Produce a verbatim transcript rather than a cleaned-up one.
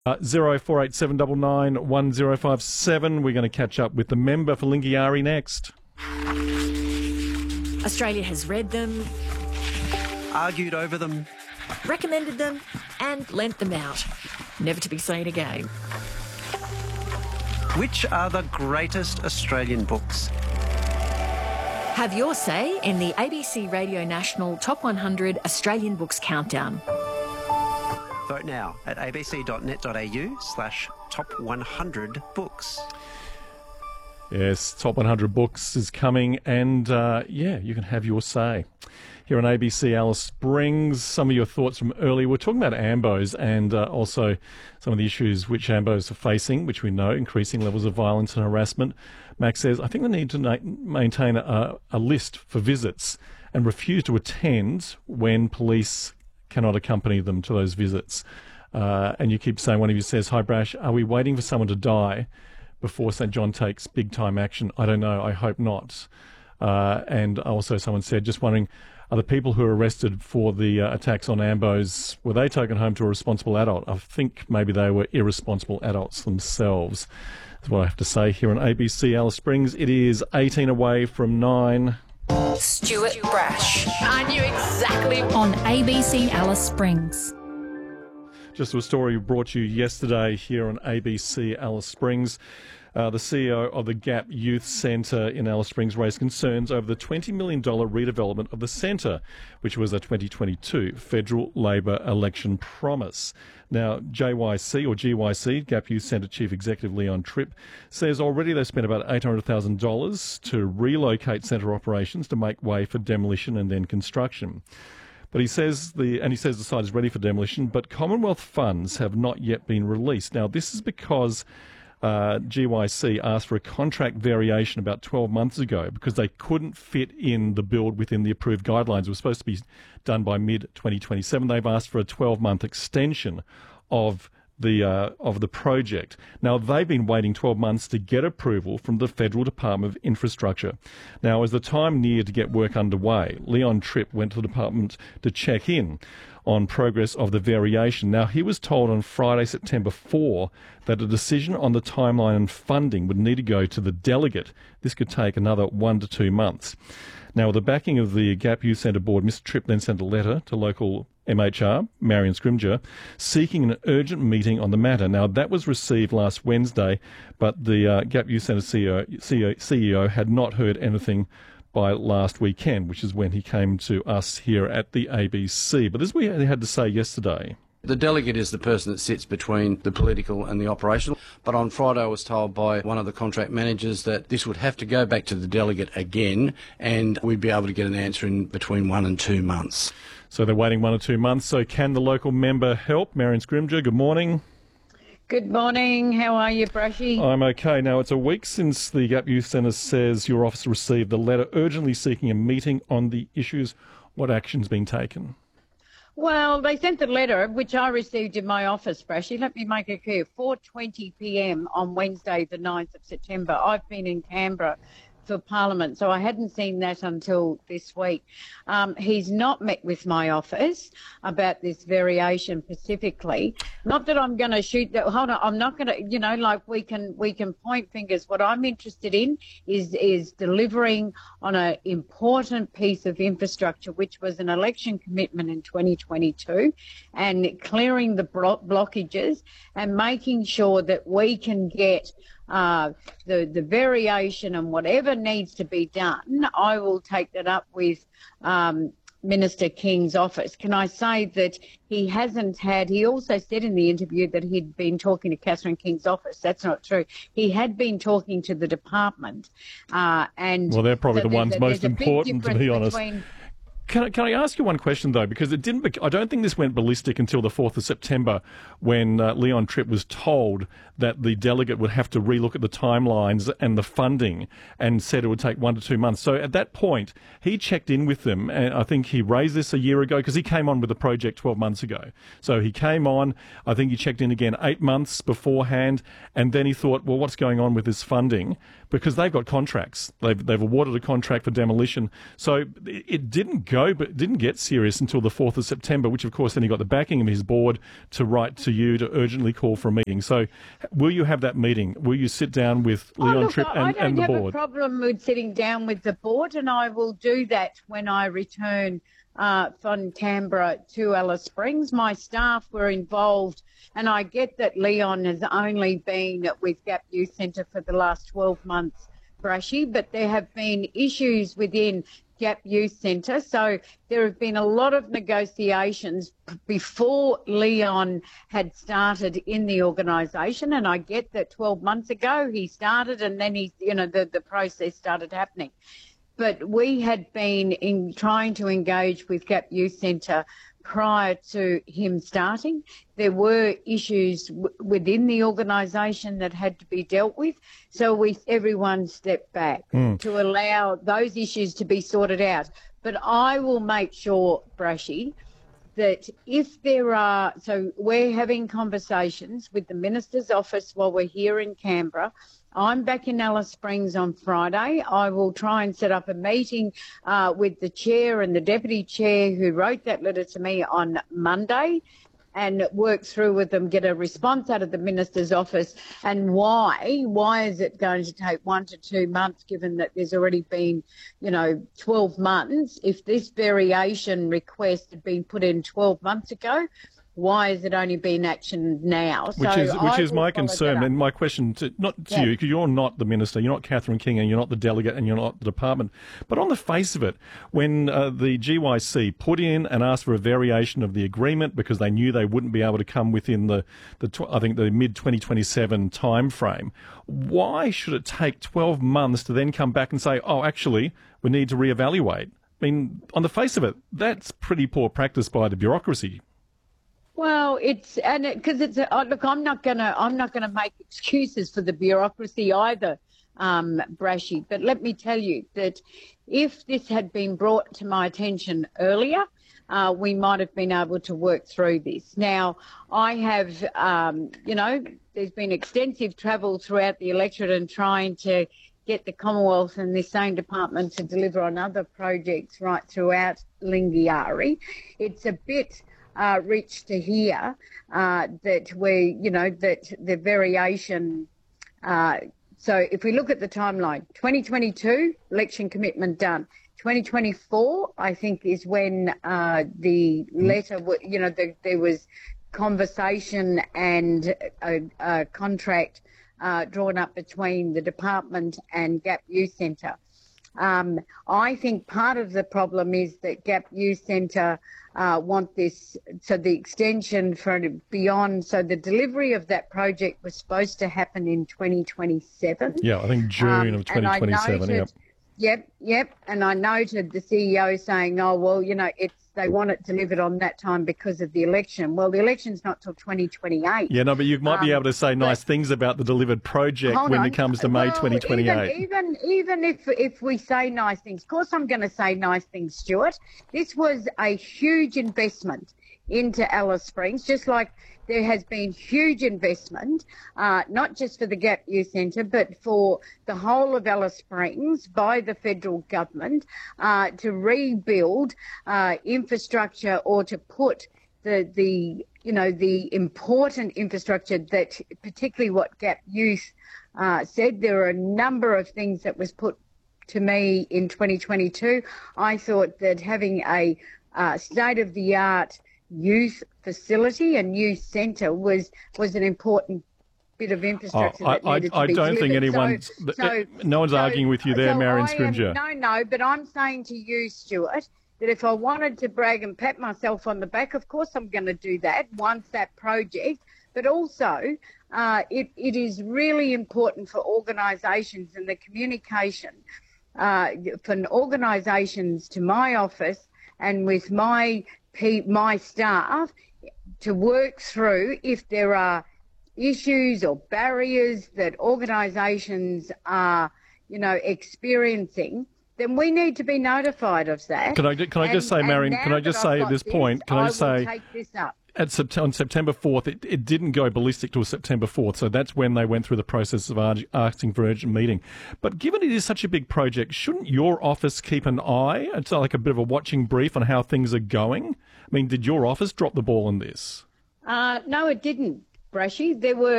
Uh, zero four eight seven nine nine one zero five seven. We're going to catch up with the member for Lingiari next. Australia has read them, argued over them, recommended them and lent them out, never to be seen again. Which are the greatest Australian books? Have your say in the A B C Radio National Top one hundred Australian Books Countdown. Vote now at abc.net.au slash top 100 books. Yes, Top one hundred Books is coming, and uh, yeah, you can have your say. Here on A B C Alice Springs, some of your thoughts from earlier. We're talking about AMBOs and uh, also some of the issues which AMBOs are facing, which we know, increasing levels of violence and harassment. Max says, I think they need to na- maintain a, a list for visits and refuse to attend when police cannot accompany them to those visits. Uh, and you keep saying, one of you says, hi Brash, are we waiting for someone to die before St John takes big time action? I don't know, I hope not. Uh, and also someone said, just wondering, are the people who were arrested for the uh, attacks on AMBOs, were they taken home to a responsible adult? I think maybe they were irresponsible adults themselves. That's what I have to say here on A B C Alice Springs. It is eighteen away from nine. Stuart Brash. I knew exactly. On A B C Alice Springs. Just a story brought to you yesterday here on A B C Alice Springs. Uh, the C E O of the Gap Youth Centre in Alice Springs raised concerns over the twenty million dollars redevelopment of the centre, which was a twenty twenty-two federal Labor election promise. Now, J Y C or G Y C, Gap Youth Centre Chief Executive Leon Tripp, says already they've spent about eight hundred thousand dollars to relocate centre operations to make way for demolition and then construction. But he says the and he says the site is ready for demolition, but Commonwealth funds have not yet been released. Now, this is because uh, G Y C asked for a contract variation about twelve months ago because they couldn't fit in the build within the approved guidelines. It was supposed to be done by mid twenty twenty-seven. They've asked for a twelve-month extension of the uh, of the project. Now, they've been waiting twelve months to get approval from the Federal Department of Infrastructure. Now, as the time neared to get work underway, Leon Tripp went to the department to check in on progress of the variation. Now, he was told on Friday, September fourth, that a decision on the timeline and funding would need to go to the delegate. This could take another one to two months. Now, with the backing of the Gap Youth Centre Board, Mister Tripp then sent a letter to local M H R, Marion Scrimgeour, seeking an urgent meeting on the matter. Now, that was received last Wednesday, but the uh, Gap Youth Centre C E O, C E O, C E O had not heard anything by last weekend, which is when he came to us here at the A B C. But this is what he had to say yesterday. The delegate is the person that sits between the political and the operational. But on Friday I was told by one of the contract managers that this would have to go back to the delegate again and we'd be able to get an answer in between one and two months. So they're waiting one or two months. So can the local member help? Marion Scrimgeour, good morning. Good morning. How are you, Brushy? I'm okay. Now, it's a week since the Gap Youth Centre says your office received a letter urgently seeking a meeting on the issues. What action's been taken? Well, they sent the letter, which I received in my office, Brashy. Let me make it clear. four twenty p m on Wednesday, the ninth of September. I've been in Canberra for Parliament, so I hadn't seen that until this week. Um, he's not met with my office about this variation specifically. Not that I'm going to shoot that. Hold on, I'm not going to. You know, like we can we can point fingers. What I'm interested in is is delivering on an important piece of infrastructure, which was an election commitment in twenty twenty-two, and clearing the blo- blockages and making sure that we can get Uh, the, the variation and whatever needs to be done. I will take that up with um, Minister King's office. Can I say that he hasn't had, he also said in the interview that he'd been talking to Catherine King's office. That's not true. He had been talking to the department. Uh, and well, they're probably so the ones most important, to be honest. Between, Can I, can I ask you one question, though? Because it didn't. I don't think this went ballistic until the fourth of September when uh, Leon Tripp was told that the delegate would have to relook at the timelines and the funding and said it would take one to two months. So at that point, he checked in with them. And I think he raised this a year ago because he came on with the project twelve months ago. So he came on, I think he checked in again eight months beforehand. And then he thought, well, what's going on with this funding? Because they've got contracts. They've, they've awarded a contract for demolition. So it didn't go, but it didn't get serious until the fourth of September, which of course then he got the backing of his board to write to you to urgently call for a meeting. So will you have that meeting? Will you sit down with Leon oh, look, Tripp and, I don't and the have board? a problem with sitting down with the board, and I will do that when I return uh, from Canberra to Alice Springs. My staff were involved, and I get that Leon has only been with Gap Youth Centre for the last twelve months, Brashy, but there have been issues within Gap Youth Centre. So there have been a lot of negotiations before Leon had started in the organisation, and I get that twelve months ago he started, and then he, you know, the, the process started happening. But we had been in trying to engage with Gap Youth Centre prior to him starting. There were issues w- within the organisation that had to be dealt with, so we everyone stepped back mm. to allow those issues to be sorted out. But I will make sure, Brashy, that if there are, so we're having conversations with the Minister's office while we're here in Canberra. I'm back in Alice Springs on Friday. I will try and set up a meeting uh, with the chair and the deputy chair who wrote that letter to me on Monday, and work through with them, get a response out of the Minister's office. And why? Why is it going to take one to two months, given that there's already been, you know, twelve months? If this variation request had been put in twelve months ago, why has it only been actioned now? Which so is which I is my concern, and my question to not to yeah. you, because you're not the minister, you're not Catherine King, and you're not the delegate, and you're not the department. But on the face of it, when uh, the G Y C put in and asked for a variation of the agreement because they knew they wouldn't be able to come within the the tw- I think the mid twenty twenty-seven time frame, why should it take twelve months to then come back and say, oh, actually, we need to reevaluate? I mean, on the face of it, that's pretty poor practice by the bureaucracy. Well, it's and because it, it's oh, look, I'm not gonna I'm not gonna make excuses for the bureaucracy either, um, Brashy. But let me tell you that if this had been brought to my attention earlier, uh, we might have been able to work through this. Now, I have, um, you know, there's been extensive travel throughout the electorate and trying to get the Commonwealth and the same department to deliver on other projects right throughout Lingiari. It's a bit Uh, reach to hear uh, that we, you know, that the variation. Uh, so if we look at the timeline, twenty twenty-two, election commitment done. twenty twenty-four, I think, is when uh, the letter, w- you know, the, there was conversation and a, a contract uh, drawn up between the department and Gap Youth Centre. Um, I think part of the problem is that Gap Youth Centre uh, want this, so the extension for beyond, so the delivery of that project was supposed to happen in twenty twenty-seven. Yeah, I think June um, of twenty twenty-seven. Noted, yep. Yep, yep. And I noted the C E O saying, oh, well, you know, it's they want it delivered on that time because of the election. Well, the election's not till twenty twenty-eight. Yeah, no, but you might be um, able to say nice things about the delivered project when on. it comes to May well, twenty twenty-eight. Even, even even if if we say nice things, of course I'm going to say nice things, Stuart. This was a huge investment into Alice Springs, just like there has been huge investment, uh, not just for the Gap Youth Centre, but for the whole of Alice Springs by the federal government uh, to rebuild uh, infrastructure or to put the, the, you know, the important infrastructure that particularly what Gap Youth uh, said. There are a number of things that was put to me in twenty twenty-two. I thought that having a uh, state-of-the-art youth facility and youth centre was was an important bit of infrastructure oh, that I, needed I, to be I don't delivered. think anyone's so, so, no one's so, arguing with you there, so Marion I Scrimgeour. Am, no, no, but I'm saying to you, Stuart, that if I wanted to brag and pat myself on the back, of course I'm going to do that once that project, but also uh, it, it is really important for organisations and the communication uh, for organisations to my office and with my my staff to work through if there are issues or barriers that organisations are, you know, experiencing, then we need to be notified of that. Can I can I just and, say, Marion? Can I just say at at this point? Can I, I just will say take this up. at Sept- on September fourth, it, it didn't go ballistic till September fourth, so that's when they went through the process of ar- asking for urgent meeting. But given it is such a big project, shouldn't your office keep an eye? It's like a bit of a watching brief on how things are going. I mean, did your office drop the ball on this? Uh, no, it didn't, Brashy. There were